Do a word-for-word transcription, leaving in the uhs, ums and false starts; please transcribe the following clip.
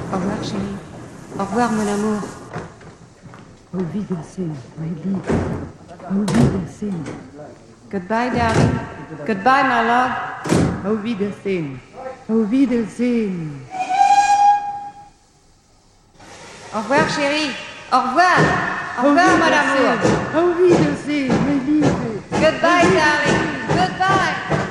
Au revoir, chérie. Au revoir, mon amour. Auf Wiedersehen, my Liebe. Auf Wiedersehen. Goodbye, darling. Goodbye, my love. Auf Wiedersehen. Auf Wiedersehen. Au revoir, chérie. Au revoir. Au revoir, mon amour. Auf Wiedersehen, my Liebe. Goodbye, darling. Goodbye.